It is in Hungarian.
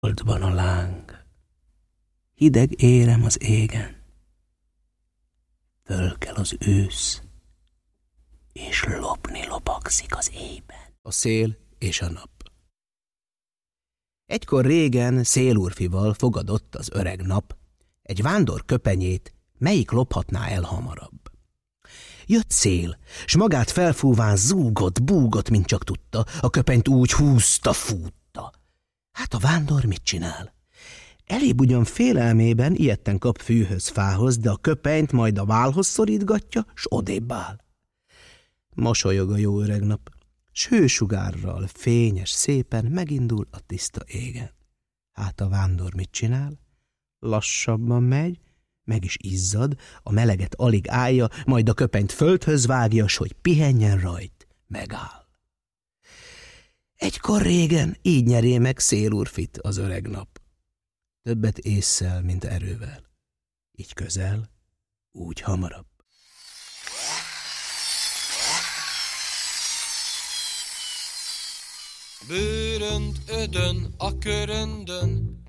Holdban a láng, hideg érem az égen, fölkel az ősz, és lopni lopagszik az éjben. A szél és a nap. Egykor régen szélúrfival fogadott az öreg nap egy vándor köpenyét, melyik lophatná el hamarabb. Jött szél, s magát felfúván zúgott, búgott, mint csak tudta, a köpenyt úgy húzta, fútta. Hát a vándor mit csinál? Elébb ugyan félelmében ijedten kap fűhöz, fához, de a köpenyt majd a válhoz szorítgatja, s odébb áll. Mosolyog a jó öreg nap, s hősugárral fényes szépen megindul a tiszta égen. Hát a vándor mit csinál? Lassabban megy, meg is izzad, a meleget alig állja, majd a köpenyt földhöz vágja, s hogy pihenjen rajt, megáll. Egykor régen így nyeré meg szélúrfit az öreg nap. Többet ésszel, mint erővel. Így közel, úgy hamarabb. Bőrönt ödön a köröndön,